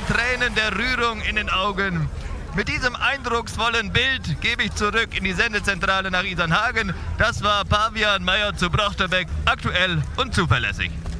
die Tränen der Rührung in den Augen. Mit diesem eindrucksvollen Bild gebe ich zurück in die Sendezentrale nach Isernhagen. Das war Pavian Meyer zu Brochterbeck, aktuell und zuverlässig.